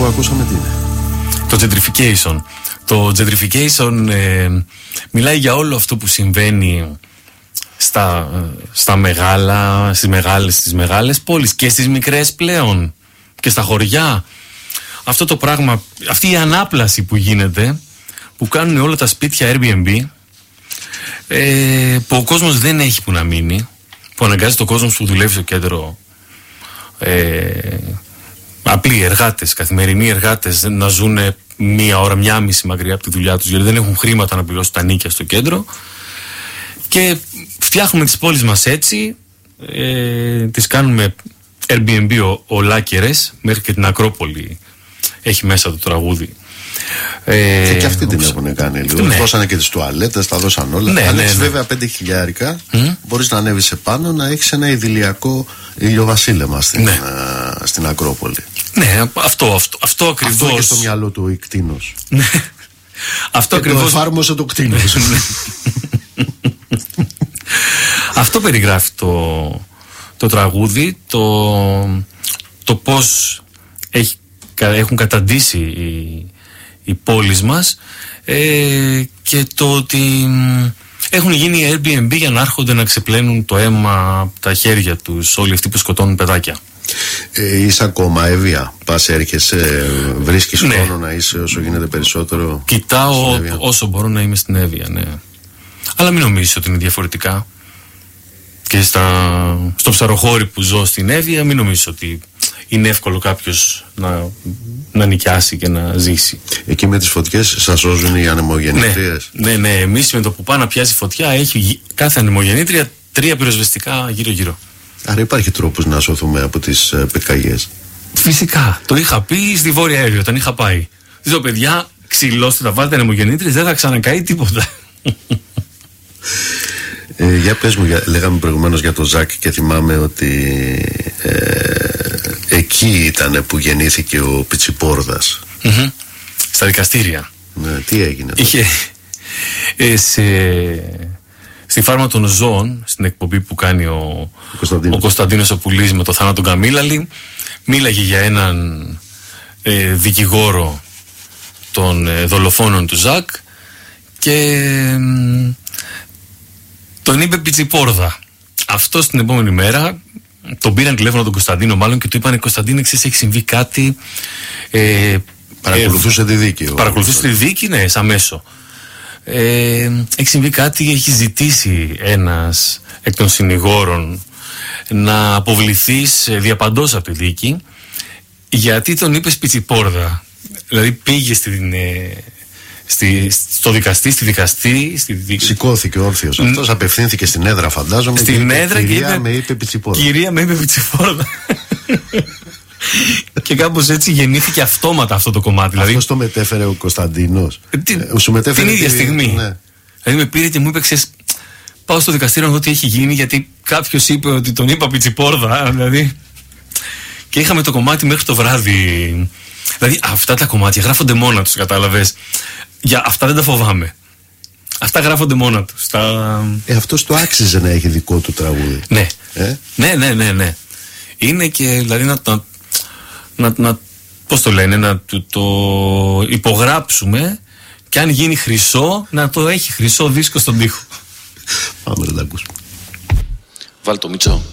που ακούσαμε τι είναι? Το gentrification. Το gentrification μιλάει για όλο αυτό που συμβαίνει στα μεγάλα, στις μεγάλες πόλεις και στις μικρές πλέον και στα χωριά. Αυτό το πράγμα, αυτή η ανάπλαση που γίνεται, που κάνουν όλα τα σπίτια Airbnb, που ο κόσμος δεν έχει που να μείνει, που αναγκάζει τον κόσμο που δουλεύει στο κέντρο, απλοί εργάτες, καθημερινοί εργάτες, να ζουν μία ώρα, μία μισή μακριά από τη δουλειά τους, γιατί δεν έχουν χρήματα να πληρώσουν τα νίκια στο κέντρο. Και φτιάχνουμε τις πόλεις μας έτσι, τις κάνουμε Airbnb ολάκερες, μέχρι και την Ακρόπολη έχει μέσα το τραγούδι. Και αυτοί την έχουν κάνει λίγο. Ναι. Δώσανε και τις τουαλέτες, τα δώσαν όλα. Αν έχεις βέβαια 5 χιλιάρικα, μπορείς να ανέβεις επάνω, να έχεις ένα idηλιακό ηλιοβασίλεμα στην Ακρόπολη. Ναι, αυτό ακριβώς. Αυτό και στο μυαλό του ο Ικτίνος. Αυτό ακριβώς. Το εφάρμοσε το κτίνος. Αυτό περιγράφει το τραγούδι, το πώς έχουν καταντήσει οι πόλεις μας, και το ότι έχουν γίνει Airbnb για να έρχονται να ξεπλένουν το αίμα από τα χέρια τους όλοι αυτοί που σκοτώνουν παιδάκια. Είσαι ακόμα Εύβοια? Πας, έρχεσαι, βρίσκεις χρόνο να είσαι όσο γίνεται περισσότερο? Κοιτάω όσο μπορώ να είμαι στην Εύβοια, ναι. Αλλά μην νομίζεις ότι είναι διαφορετικά. Και στο Ψαροχώρι που ζω στην Εύβοια, μην νομίζεις ότι είναι εύκολο κάποιος να νοικιάσει και να ζήσει. Εκεί με τις φωτιές σας σώζουν οι ανεμογεννήτριες? Ναι, εμείς με το που πάει να πιάσει φωτιά, έχει κάθε ανεμογεννήτρια 3 πυροσβεστικά γύρω-γύρω. Άρα υπάρχει τρόπος να σωθούμε από τις πυρκαγιές? Φυσικά. Το είχα πει στη Βόρεια Εύβοια όταν είχα πάει. Λέω, παιδιά, ξυλώστε, τα βάλτε ανεμογεννήτριες, δεν θα ξανακαεί τίποτα. Για πες μου, λέγαμε προηγουμένως για το Ζακ και θυμάμαι ότι εκεί ήταν που γεννήθηκε ο Πιτσιπόρδας. Στα δικαστήρια. Ναι, τι έγινε? Είχε στη Φάρμα των Ζώων, στην εκπομπή που κάνει ο Κωνσταντίνος ο Πουλής με το Θάνατο Καμίλαλη, μίλαγε για έναν δικηγόρο των δολοφόνων του Ζακ και τον είπε Πιτσιπόρδα. Αυτό την επόμενη μέρα τον πήραν τηλέφωνο τον Κωνσταντίνο μάλλον και του είπαν, Κωνσταντίνε, ξέρεις, έχει συμβεί κάτι. Παρακολουθούσε τη δίκη. Παρακολουθούσε τη δίκη, ναι, σαν μέσο. Έχει συμβεί κάτι, έχει ζητήσει ένας εκ των συνηγόρων να αποβληθείς διαπαντός από τη δίκη, γιατί τον είπες Πιτσιπόρδα. Δηλαδή πήγε στο δικαστή, σηκώθηκε όρθιος αυτός, απευθύνθηκε στην έδρα, φαντάζομαι, στην έδρα και κυρία με είπε Πιτσιπόρδα. Κυρία με είπε Πιτσιπόρδα. Και κάπως έτσι γεννήθηκε αυτόματα αυτό το κομμάτι. Αυτό το μετέφερε ο Κωνσταντίνος? Την ίδια στιγμή. Ναι. Δηλαδή με πήρε και μου είπε, ξέρεις, πάω στο δικαστήριο να δω τι έχει γίνει, γιατί κάποιος είπε ότι τον είπα Πιτσιπόρδα. Δηλαδή. Και είχαμε το κομμάτι μέχρι το βράδυ. Δηλαδή αυτά τα κομμάτια γράφονται μόνα τους, κατάλαβες. Για αυτά δεν τα φοβάμαι. Αυτά γράφονται μόνα τους. Αυτός το άξιζε να έχει δικό του τραγούδι. Ναι. Ναι. Είναι και δηλαδή πώς το λένε, να το υπογράψουμε και αν γίνει χρυσό να το έχει χρυσό δίσκο στον τοίχο. Πάμε να τα ακούσουμε. Βάλ' το Μίτσο.